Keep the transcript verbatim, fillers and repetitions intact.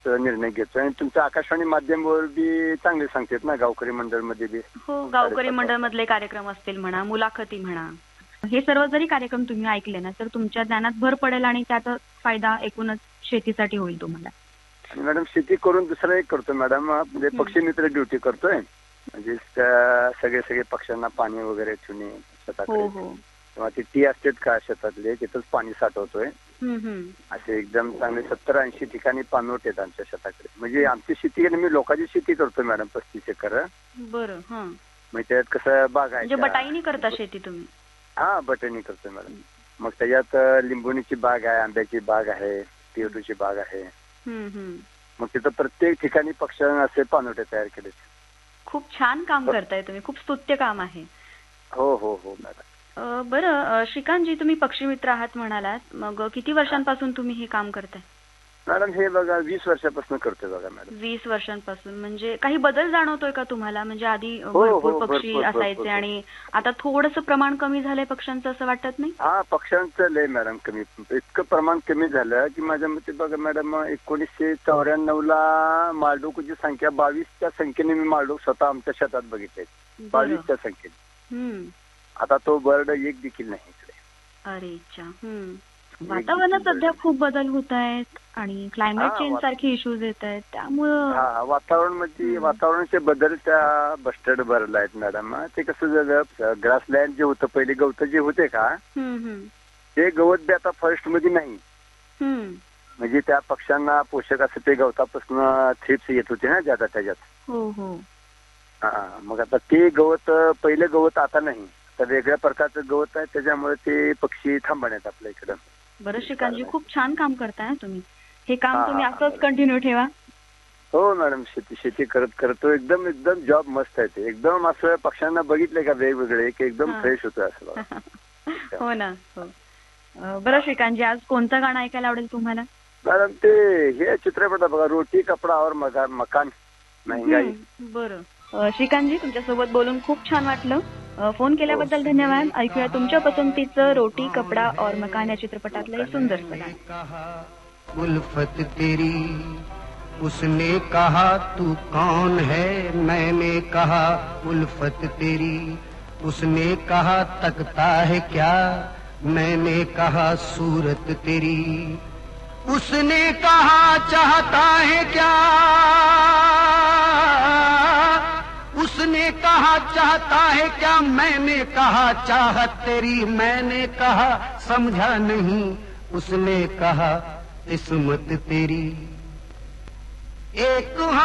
निर्णय घेतोय आणि तुमच्या आकाशवाणी माध्यमावर बी चांगले सांगतात ना, गावकरी मंडळ मध्ये बी. हो, गावकरी मंडळ मधले कार्यक्रम असतील म्हणा, मुलाखती म्हणा, हे सर्व जरी कार्यक्रम तुम्ही ऐकले ना तर तुमच्या ज्ञानात भर पडेल आणि त्याचा फायदा एकूणच शेतीसाठी होईल तुम्हाला. आणि मॅडम शेती करून दुसरं एक करतो मॅडम, म्हणजे पक्षी मित्र ड्युटी करतोय. म्हणजे सगळे सगळे पक्ष्यांना पाणी वगैरे ठेवणे शेताकडे, किंवा ती टी असतात का शेतातले, तिथंच पाणी साठवतोय. असे एकदम चांगले सत्तर ऐंशी ठिकाणी पाणवट आहेत आमच्या शेताकडे. म्हणजे आमची शेती मी लोकांची शेती करतो मॅडम, पस्तीस एकर. बरं. मग त्याच्यात कसं बाग आहे, बटाईनी करता शेती तुम्ही? हा, बटाईनी करतोय मॅडम. मग त्याच्यात लिंबुणीची बाग आहे, आंब्याची बाग आहे, पेरूची बाग आहे. मग तिथं प्रत्येक ठिकाणी पक्ष्यांना असे पाणवटे तयार केले. खूप छान काम करताय तुम्ही, खूप स्तुत्य काम आहे. हो हो हो मॅडम. बरं श्रीकांतजी, तुम्ही पक्षी मित्र आहात म्हणालात, मग किती वर्षांपासून तुम्ही हे काम करताय? मॅडम हे बघा वीस वर्षापासून करतोय बघा मॅडम. वीस वर्षांपासून. म्हणजे काही बदल जाणवतोय का तुम्हाला? म्हणजे आधी भरपूर पक्षी असायचे आणि आता थोडंसं प्रमाण कमी झालंय पक्ष्यांचं, असं वाटत नाही? हा, पक्ष्यांचं लय मॅडम कमी, इतकं प्रमाण कमी झालं की माझ्या मते बघा मॅडम, एकोणीसशे चौऱ्याण्णव ला माळढोकाची संख्या बावीसच्या संख्येने मी माळढोक स्वतः आमच्या शेतात बघितले, बावीसच्या संख्येने. आता तो बर्ड एक देखील नाही इकडे. अरे अच्छा. वातावरणात सध्या खूप बदल होत आहेत आणि क्लायमेट चेंज सारखे इश्यूज येत आहेत, त्यामुळं वातावरण मध्ये वातावरणाचे बदल त्या बस्टर्ड बर्डला आहेत मॅडम. ते कसं झालं, ग्रासलँड जे होतं पहिले, गवत जे होते का, ते गवत बी आता फॉरेस्ट मध्ये नाही. म्हणजे त्या पक्ष्यांना पोषक असं ते गवतापासून थ्रिप्स येत होते ना ज्यादा त्याच्यात. हो हो. हा, मग आता ते गवत, पहिले गवत आता नाही, तर वेगळ्या प्रकारचं गवत आहे, त्याच्यामुळे ते पक्षी थांबण्यात आपल्या इकडं. बरं श्रीकांतजी, खूप छान काम करताय तुम्ही. हे काम तुम्ही असंच कंटिन्यू ठेवा. हो मॅडम, शेती शेती करत करतो. एकदम एकदम जॉब मस्त आहे ते. एकदम असं पक्ष्यांना बघितलंय का वेगवेगळे, की एकदम फ्रेश होतं असं. हो ना. हो. बरं श्रीकांतजी, आज कोणतं गाणं ऐकायला आवडेल तुम्हाला? मॅडम ते हे चित्रपट बघा, रोटी कपडा और मकान महंगाई. बरं श्रीकांतजी, तुमच्यासोबत बोलून खूप छान वाटलं. फोन केल्याबद्दल धन्यवाद. ऐकूया तुमच्या पसंतीचं रोटी कपडा और मकान या चित्रपटातलं हे सुंदर गाणं. उल्फत तेरी उसने कहा तू कौन है, मैंने कहा उल्फत तेरी, उसने कहा तकता है क्या, मैंने कहा सूरत तेरी, उसने कहा चाहता है क्या, उसने कहा चाहता है क्या, मैंने कहा चाहत तेरी, मैंने कहा समझा नहीं, उसने कहा किस्मत तेरी। एक